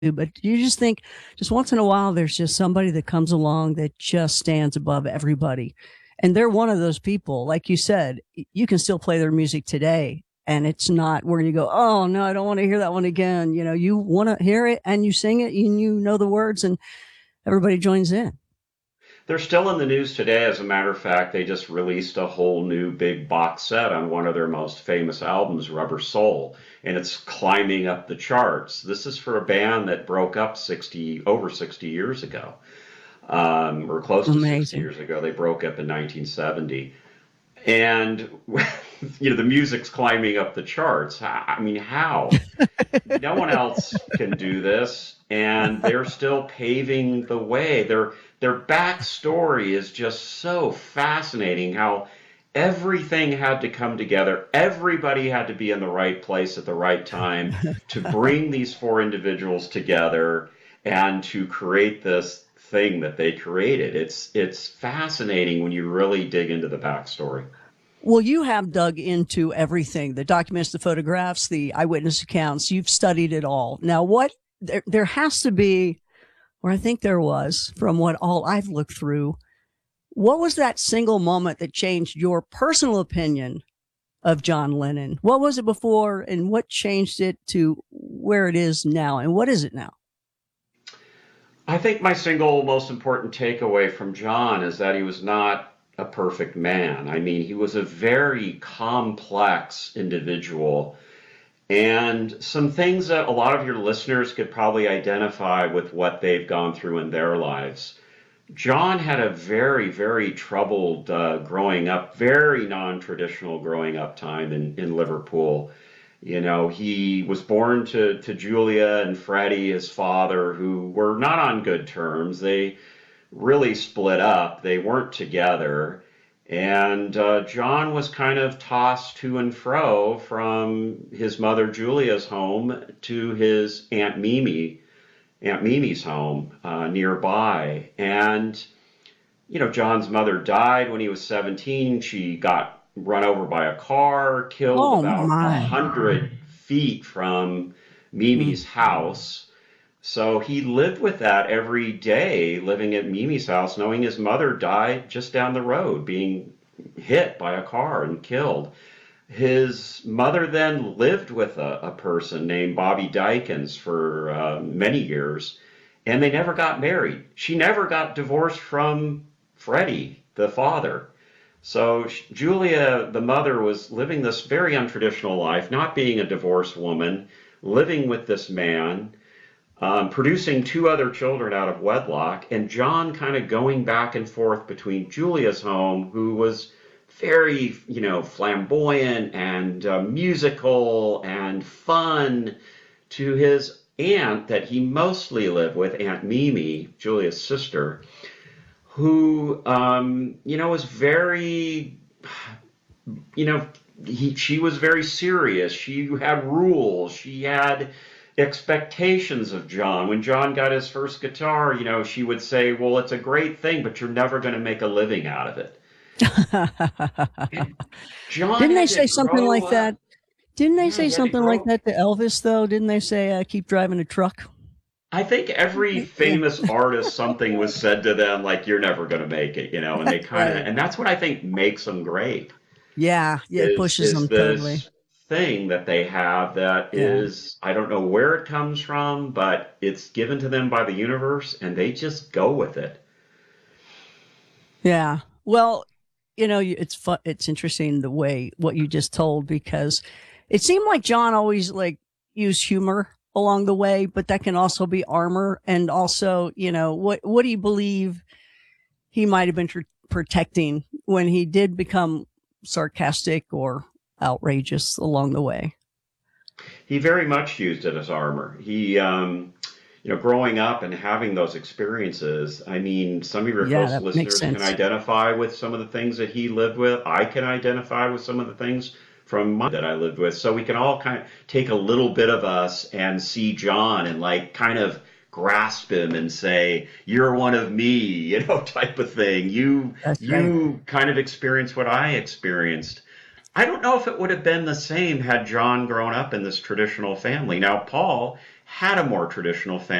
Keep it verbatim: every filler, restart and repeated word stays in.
but you just think just once in a while there's just somebody that comes along that just stands above everybody, and they're one of those people. Like you said, you can still play their music today and it's not where you go, oh no, I don't want to hear that one again. You know, you want to hear it and you sing it and you know the words and everybody joins in. They're still in the news today. As a matter of fact, they just released a whole new big box set on one of their most famous albums, Rubber Soul, and it's climbing up the charts. This is for a band that broke up sixty over sixty years ago, um, or close to sixty Amazing. years ago. They broke up in nineteen seventy, and you know the music's climbing up the charts. I mean, how? No one else can do this, and they're still paving the way. Their their backstory is just so fascinating. How everything had to come together. Everybody had to be in the right place at the right time to bring these four individuals together and to create this thing that they created. It's it's fascinating when you really dig into the backstory. Well, you have dug into everything, the documents, the photographs, the eyewitness accounts. You've studied it all. Now, what there, there has to be, or I think there was, from what all I've looked through, what was that single moment that changed your personal opinion of John Lennon? What was it before and what changed it to where it is now? And what is it now? I think my single most important takeaway from John is that he was not a perfect man. I mean, he was a very complex individual, and some things that a lot of your listeners could probably identify with what they've gone through in their lives. John had a very, very troubled uh, growing up, very non-traditional growing up time in, in Liverpool. You know, he was born to, to Julia and Freddie, his father, who were not on good terms. They really split up. They weren't together. And uh, John was kind of tossed to and fro from his mother Julia's home to his Aunt Mimi, Aunt Mimi's home uh, nearby. And, you know, John's mother died when he was seventeen. She got run over by a car, killed Oh about a my. hundred feet from Mm. Mimi's house. So he lived with that every day, living at Mimi's house, knowing his mother died just down the road, being hit by a car and killed. His mother then lived with a, a person named Bobby Dykins for uh, many years, and they never got married. She never got divorced from Freddie, the father. So Julia, the mother, was living this very untraditional life, not being a divorced woman, living with this man, um, producing two other children out of wedlock, and John kind of going back and forth between Julia's home, who was very, you know, flamboyant and uh, musical and fun, to his aunt that he mostly lived with, Aunt Mimi, Julia's sister, who, um, you know, was very, you know, he, she was very serious. She had rules. She had expectations of John. When John got his first guitar, you know, she would say, well, it's a great thing, but you're never going to make a living out of it. And John Didn't they had to say something grow like up. that? Didn't they Yeah, say he had to something like grow. that to Elvis though? Didn't they say uh, keep driving a truck? I think every Yeah, famous artist, something was said to them like, you're never going to make it, you know, and they that's kind of, right. and that's what I think makes them great. Yeah, yeah, it is pushes is them totally. this thing that they have that Yeah, is, I don't know where it comes from, but it's given to them by the universe and they just go with it. yeah. Well, you know, it's fun. It's interesting the way what you just told because it seemed like John always like used humor along the way, but that can also be armor. And also, you know, what what do you believe he might have been tr- protecting when he did become sarcastic or outrageous along the way? He very much used it as armor. He um you know, growing up and having those experiences, I mean, some of your Yeah, close that makes listeners can sense. identify with some of the things that he lived with. I can identify with some of the things from my that I lived with. So we can all kind of take a little bit of us and see John and like kind of grasp him and say, "You're one of me," you know, type of thing. You That's right. you kind of experience what I experienced. I don't know if it would have been the same had John grown up in this traditional family. Now, Paul had a more traditional family